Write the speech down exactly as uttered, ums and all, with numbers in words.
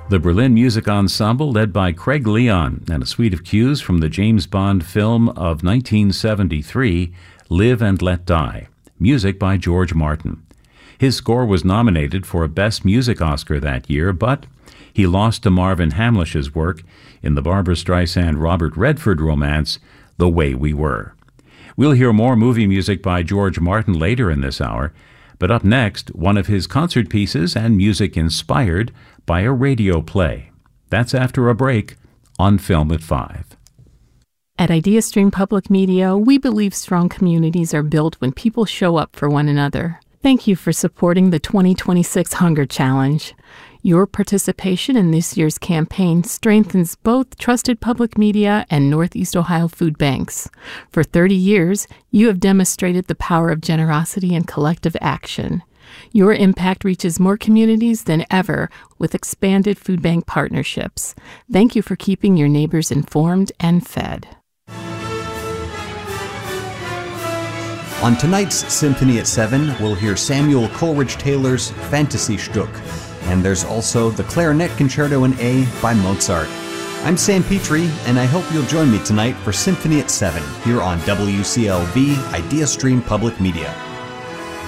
The Berlin Music Ensemble, led by Craig Leon, and a suite of cues from the James Bond film of nineteen seventy-three, Live and Let Die, music by George Martin. His score was nominated for a Best Music Oscar that year, but he lost to Marvin Hamlish's work in the Barbra Streisand-Robert Redford romance, The Way We Were. We'll hear more movie music by George Martin later in this hour, but up next, one of his concert pieces and music inspired by a radio play. That's after a break on Film at Five. At IdeaStream Public Media, we believe strong communities are built when people show up for one another. Thank you for supporting the twenty twenty-six Hunger Challenge. Your participation in this year's campaign strengthens both trusted public media and Northeast Ohio food banks. For thirty years, you have demonstrated the power of generosity and collective action. Your impact reaches more communities than ever with expanded food bank partnerships. Thank you for keeping your neighbors informed and fed. On tonight's Symphony at seven, we'll hear Samuel Coleridge-Taylor's Fantasy Stück, and there's also the Clarinet Concerto in A by Mozart. I'm Sam Petrie, and I hope you'll join me tonight for Symphony at seven here on W C L V IdeaStream Public Media.